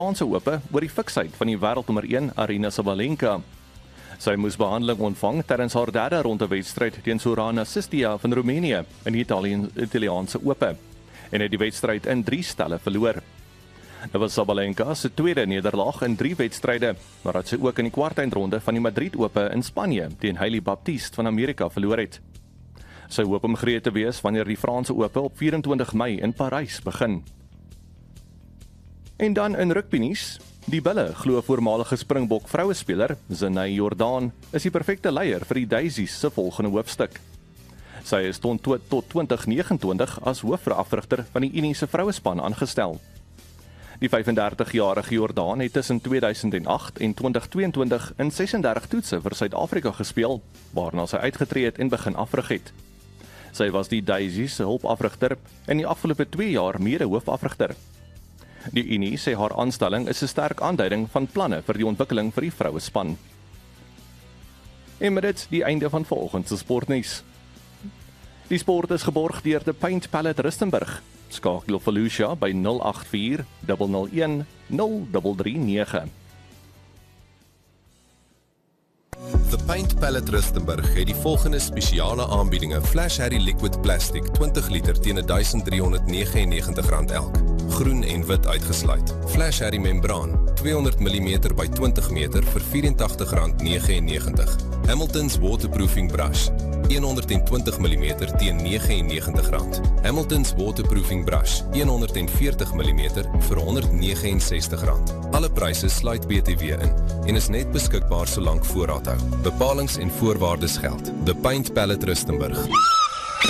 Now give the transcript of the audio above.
Franse Ope oor die fiksheid van die wêreldnommer 1 Aryna Sabalenka. Sy moes behandeling ontvang tydens haar derde ronde wedstryd teen Sorana Cîstea van Roemenië in die Italiaanse Ope en het die wedstryd in 3 stelle verloor. Dit was Sabalenka se tweede nederlaag in 3 wedstryde, nadat sy ook in die kwartfinale van die Madrid Ope in Spanje teen Hailey Baptiste van Amerika verloor het. Sy hoop om gereed te wees wanneer die Franse Ope op 24 Mei in Parys begin. En dan in rugbynuus, die Bulle glo voormalige Springbok vrouespeler Zinai Jordaan is die perfekte leier vir die Daisies se volgende hoofstuk. Sy is tot 2029 as hoofafrigter van die Unie se vrouespan aangestel. Die 35-jarige Jordaan het tussen 2008 en 2022 in 36 toetse vir Suid-Afrika gespeel, waarna sy uitgetree het en begin afrig het. Sy was die Daisies se hulpafrigter en die afgelope 2 jaar mede-hoofafrigter. Die Unie sê haar aanstelling is 'n sterk aanduiding van planne vir die ontwikkeling vir die vrouespan. En met dit die einde van vanoggend se sportnuus. Die sport is geborg deur The Paint Palette Rustenburg. Skakel op Volusia by 084 001 0339. The Paint Palette Rustenburg het die volgende spesiale aanbiedinge: Flash Harry Liquid Plastic 20 liter teen R1399 elk, groen en wit uitgesluit. Flash Harry Membraan 200 mm by 20 meter vir R84,99. Hamilton's Waterproofing Brush 120 mm teen R99. Hamilton's Waterproofing Brush 140 mm vir R169. Alle pryse sluit BTW in en is net beskikbaar solank voorraad hou. Bepalings en voorwaardes geld. The Paint Palette Rustenburg.